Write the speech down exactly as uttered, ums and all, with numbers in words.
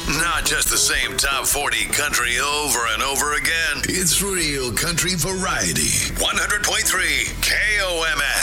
Not just the same top forty country over and over again. It's real country variety. one hundred point three K O M